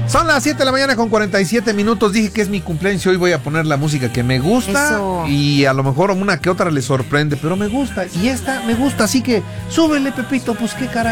Son las 7 de la mañana con 47 minutos. Dije que es mi cumpleaños y hoy voy a poner la música que me gusta. Eso. Y a lo mejor una que otra le sorprende, pero me gusta. Y esta me gusta, así que súbele, Pepito, pues qué caray.